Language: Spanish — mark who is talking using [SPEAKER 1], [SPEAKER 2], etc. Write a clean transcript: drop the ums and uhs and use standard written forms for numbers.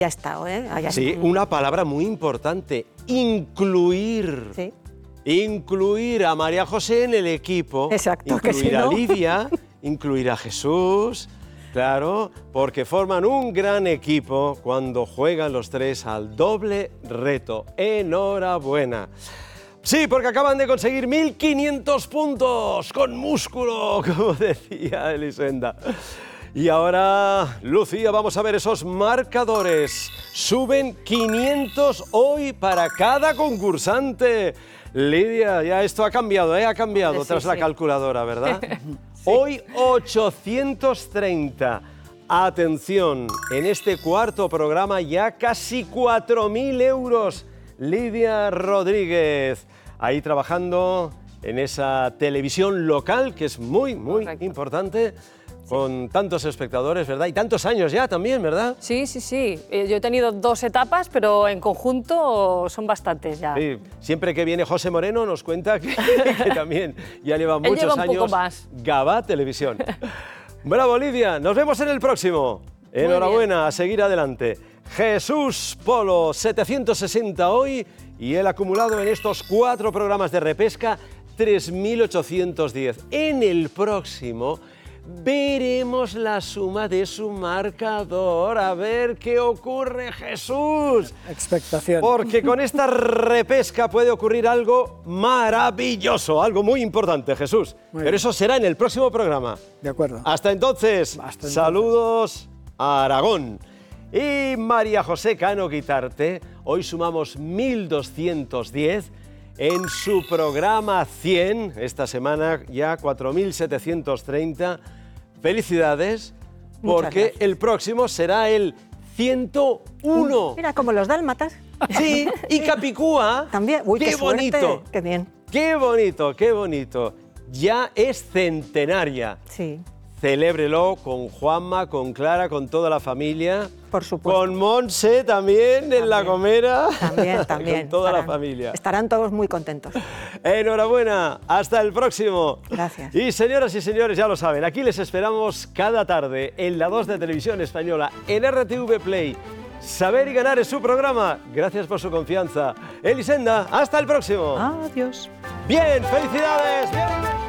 [SPEAKER 1] Ya está, ¿eh?
[SPEAKER 2] Sí, una palabra muy importante, incluir.
[SPEAKER 1] Sí.
[SPEAKER 2] Incluir a María José en el equipo.
[SPEAKER 1] Exacto,
[SPEAKER 2] incluir
[SPEAKER 1] que si
[SPEAKER 2] a
[SPEAKER 1] no...
[SPEAKER 2] Lidia, incluir a Jesús, claro, porque forman un gran equipo cuando juegan los tres al doble reto. ¡Enhorabuena! Sí, porque acaban de conseguir 1.500 puntos con músculo, como decía Elisenda. Y ahora, Lucía, vamos a ver esos marcadores. Suben 500 hoy para cada concursante. Lidia, ya esto ha cambiado, ha cambiado tras la calculadora, ¿verdad? Sí. Hoy 830. Atención, en este cuarto programa ya casi 4.000 euros. Lidia Rodríguez, ahí trabajando en esa televisión local, que es muy, muy importante. Con tantos espectadores, ¿verdad? Y tantos años ya también, ¿verdad?
[SPEAKER 3] Sí. Yo he tenido 2 etapas, pero en conjunto son bastantes ya.
[SPEAKER 2] Sí. Siempre que viene José Moreno nos cuenta que también ya lleva muchos años.
[SPEAKER 3] Poco más.
[SPEAKER 2] Gabá Televisión. Bravo, Lidia. Nos vemos en el próximo. Enhorabuena, a seguir adelante. Jesús Polo, 760 hoy y el acumulado en estos 4 programas de repesca, 3.810. En el próximo veremos la suma de su marcador. A ver qué ocurre, Jesús.
[SPEAKER 4] Expectación.
[SPEAKER 2] Porque con esta repesca puede ocurrir algo maravilloso, algo muy importante, Jesús. Pero eso será en el próximo programa.
[SPEAKER 4] De acuerdo.
[SPEAKER 2] Hasta entonces, saludos a Aragón. Y María José Cano Guitarte, hoy sumamos 1.210. En su programa 100, esta semana ya 4.730. Felicidades, porque el próximo será el 101.
[SPEAKER 1] Mira, como los dálmatas.
[SPEAKER 2] Sí, y Capicúa.
[SPEAKER 1] También. Uy, qué
[SPEAKER 2] bonito.
[SPEAKER 1] Suerte. Qué bien.
[SPEAKER 2] Qué bonito, qué bonito. Ya es centenaria.
[SPEAKER 1] Sí.
[SPEAKER 2] Celébrelo con Juanma, con Clara, con toda la familia.
[SPEAKER 1] Por supuesto.
[SPEAKER 2] Con Monse también en La Gomera.
[SPEAKER 1] También.
[SPEAKER 2] Con toda la familia.
[SPEAKER 1] Estarán todos muy contentos.
[SPEAKER 2] Enhorabuena, hasta el próximo.
[SPEAKER 1] Gracias.
[SPEAKER 2] Y señoras y señores, ya lo saben, aquí les esperamos cada tarde en la 2 de Televisión Española, en RTV Play. Saber y ganar es su programa. Gracias por su confianza. Elisenda, hasta el próximo.
[SPEAKER 1] Adiós.
[SPEAKER 2] Bien, felicidades. Bien.